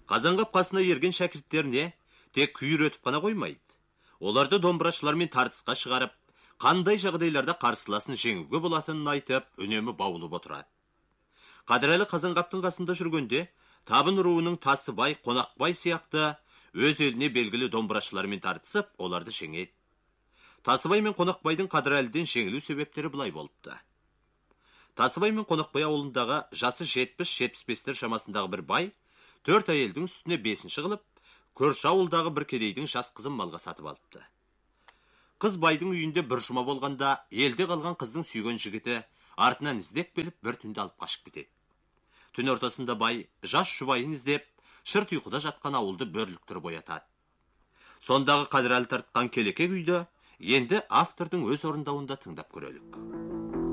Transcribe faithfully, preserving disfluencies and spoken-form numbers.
Қазанғап қасына ерген шәкірттеріне тек күй үйретіп қана қоймайды. Оларды домбырашылармен тартысқа шығарып, қандай жағдайларда қарсыласын жеңуге болатынын айтып, үнемі баулып отырады. Қадірәлі Қазанғаптың қасында жүргенде, Табын руының Тасыбай, Қонақбай сияқты өз еліне белгілі домбырашылармен тартысып, оларды жеңеді. Тасыбай мен Қонақбайдың Қадірәліден жеңілу себептері былай болыпты. Тасыбай мен Қонақбай ауылындағы жасы жетпіс жетпіс бестер шамасындағы бір бай, төрт әйелдің үстіне бесінші қылып, көрші ауылдағы бір кедейдің жас қызын малға сатып алыпты. Қыз байдың үйінде бір жұма болғанда, елде қалған қыздың сүйген жігіті артынан іздеп келіп, бір түнде алып қашып кетеді. Түн ортасында бай жас жұбайын іздеп, шырт ұйқыда жатқан ауылды бөрліктіріп оятады. Сондағы Қадірәлі тартқан келеке күйді енді автордың өз орындауында тыңдап көрелік.